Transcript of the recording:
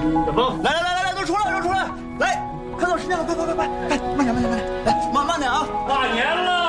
小峰， 来，都出来，来，快到时间了，快，慢点，来，慢点啊！ 大年了。